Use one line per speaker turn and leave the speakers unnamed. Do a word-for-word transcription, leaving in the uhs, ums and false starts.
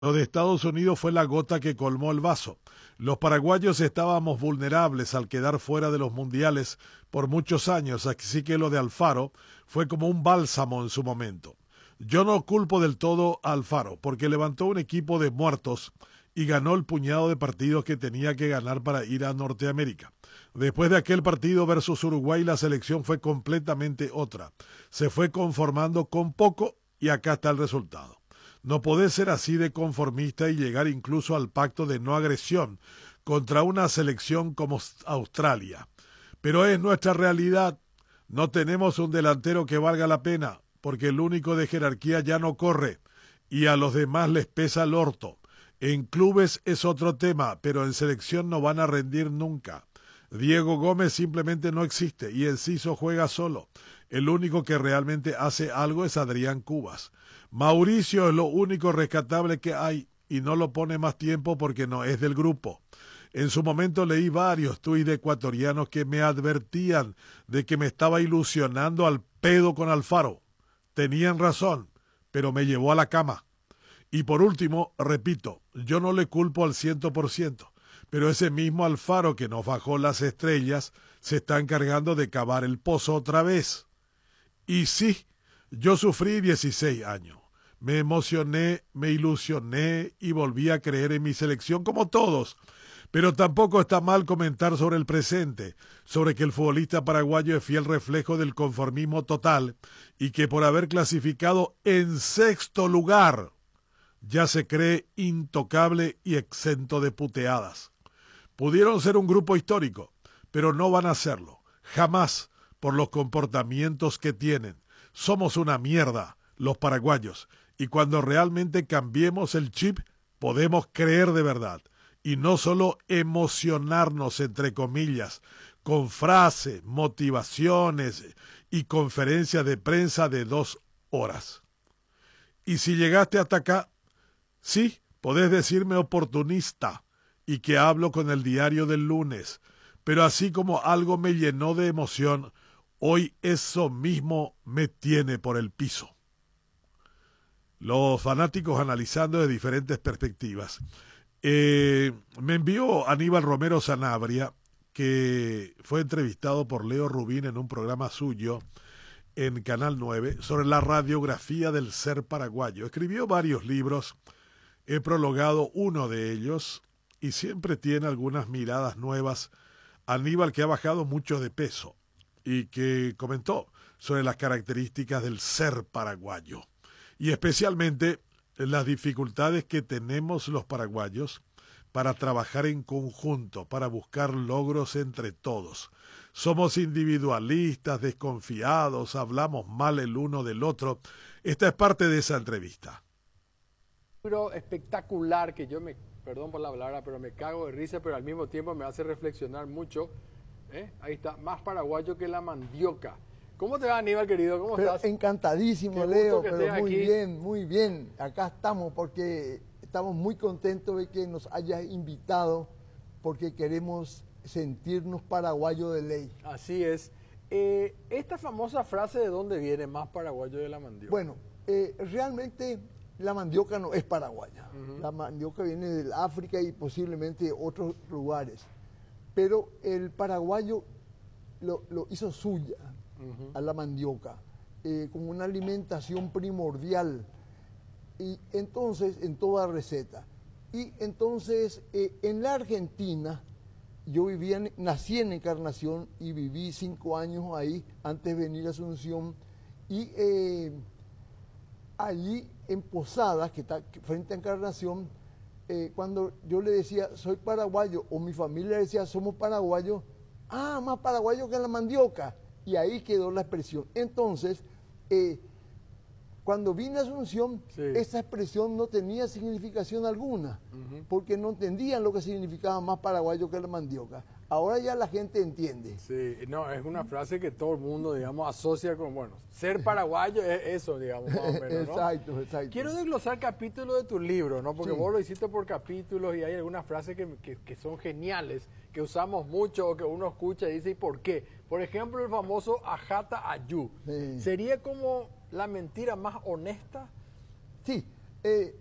Lo de Estados Unidos fue la gota que colmó el vaso. Los paraguayos estábamos vulnerables al quedar fuera de los mundiales por muchos años, así que lo de Alfaro fue como un bálsamo en su momento. Yo no culpo del todo a Alfaro, porque levantó un equipo de muertos y ganó el puñado de partidos que tenía que ganar para ir a Norteamérica. Después de aquel partido versus Uruguay, la selección fue completamente otra. Se fue conformando con poco y acá está el resultado. No podés ser así de conformista y llegar incluso al pacto de no agresión contra una selección como Australia. Pero es nuestra realidad. No tenemos un delantero que valga la pena, porque el único de jerarquía ya no corre y a los demás les pesa el orto. En clubes es otro tema, pero en selección no van a rendir nunca. Diego Gómez simplemente no existe y Enciso juega solo. El único que realmente hace algo es Adrián Cubas. Mauricio es lo único rescatable que hay y no lo pone más tiempo porque no es del grupo. En su momento leí varios tuits de ecuatorianos que me advertían de que me estaba ilusionando al pedo con Alfaro. Tenían razón, pero me llevó a la cama. Y por último, repito, yo no le culpo al ciento por ciento, pero ese mismo Alfaro que nos bajó las estrellas se está encargando de cavar el pozo otra vez. Y sí, yo sufrí dieciséis años. Me emocioné, me ilusioné y volví a creer en mi selección como todos. Pero tampoco está mal comentar sobre el presente, sobre que el futbolista paraguayo es fiel reflejo del conformismo total y que por haber clasificado en sexto lugar ya se cree intocable y exento de puteadas. Pudieron ser un grupo histórico, pero no van a serlo, jamás, por los comportamientos que tienen. Somos una mierda, los paraguayos, y cuando realmente cambiemos el chip, podemos creer de verdad, y no solo emocionarnos, entre comillas, con frases, motivaciones y conferencias de prensa de dos horas. Y si llegaste hasta acá, sí, podés decirme oportunista y que hablo con el diario del lunes, pero así como algo me llenó de emoción, hoy eso mismo me tiene por el piso. Los fanáticos analizando de diferentes perspectivas. Eh, me envió Aníbal Romero Sanabria, que fue entrevistado por Leo Rubín en un programa suyo en Canal nueve sobre la radiografía del ser paraguayo. Escribió varios libros, he prologado uno de ellos y siempre tiene algunas miradas nuevas. Aníbal, que ha bajado mucho de peso y que comentó sobre las características del ser paraguayo y especialmente las dificultades que tenemos los paraguayos para trabajar en conjunto, para buscar logros entre todos. Somos individualistas, desconfiados, hablamos mal el uno del otro. Esta es parte de esa entrevista.
Un libro espectacular que yo me, perdón por la palabra, pero me cago de risa, pero al mismo tiempo me hace reflexionar mucho. ¿Eh? Ahí está, más paraguayo que la mandioca. ¿Cómo te va, Aníbal, querido? ¿Cómo
pero
estás?
Encantadísimo, Leo, pero muy aquí. bien, muy bien. Acá estamos porque estamos muy contentos de que nos hayas invitado porque queremos sentirnos paraguayos de ley.
Así es. Eh, esta famosa frase, ¿de dónde viene? Más paraguayo de la mandioca.
Bueno, eh, realmente la mandioca no es paraguaya. Uh-huh. La mandioca viene del África y posiblemente de otros lugares. Pero el paraguayo lo, lo hizo suya uh-huh. a la mandioca, eh, como una alimentación primordial, y entonces en toda receta. Y entonces eh, en la Argentina, yo vivía, en, nací en Encarnación y viví cinco años ahí antes de venir a Asunción, y eh, allí en Posadas, que está frente a Encarnación, Eh, cuando yo le decía, soy paraguayo, o mi familia decía, somos paraguayos, ah, más paraguayo que la mandioca, y ahí quedó la expresión. Entonces, eh, cuando vine a Asunción, sí. esa expresión no tenía significación alguna, uh-huh. porque no entendían lo que significaba más paraguayo que la mandioca. Ahora ya la gente entiende.
Sí, no, es una frase que todo el mundo, digamos, asocia con, bueno, ser paraguayo es eso, digamos, más o menos, ¿no?
Exacto, exacto.
Quiero desglosar capítulos de tu libro, ¿no? Porque sí. vos lo hiciste por capítulos y hay algunas frases que, que, que son geniales, que usamos mucho o que uno escucha y dice, ¿y por qué? Por ejemplo, el famoso ajata ayú. Sí. ¿Sería como la mentira más honesta?
Sí, eh,